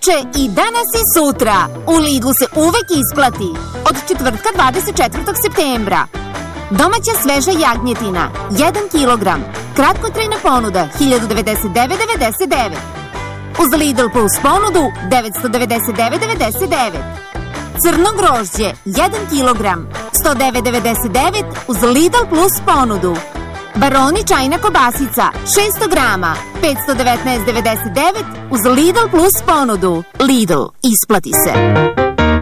juče i danas i sutra. U Lidlu se uvek isplati. Od četvrtka 24. septembra. Domaća sveža jagnjetina 1 kilogram. Kratkotrajna ponuda 1099,99. Uz Lidl plus ponudu 999,99. Crno grožđe 1 kilogram 109,99 uz Lidl plus ponudu. Baroni čajna kobasica 600 grama 519,99 uz Lidl plus ponudu. Lidl, isplati se.